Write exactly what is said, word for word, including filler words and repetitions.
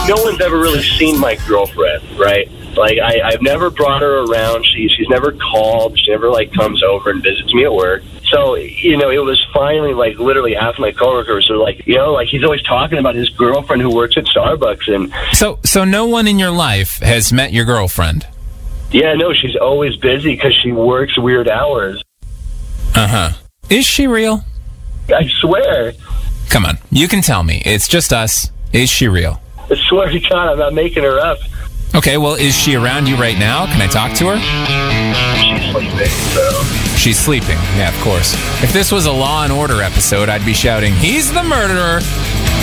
no one's ever really seen my girlfriend, right? Like, I, I've never brought her around. She, she's never called. She never, like, comes over and visits me at work. So, you know, it was finally, like, literally half my coworkers were like, you know, like, he's always talking about his girlfriend who works at Starbucks. And So, so no one in your life has met your girlfriend? Yeah, no, she's always busy because she works weird hours. Uh-huh. Is she real? I swear. Come on, you can tell me. It's just us. Is she real? I swear to God, I'm not making her up. Okay, well, is she around you right now? Can I talk to her? She's sleeping, so... She's sleeping, yeah, of course. If this was a Law and Order episode, I'd be shouting, he's the murderer!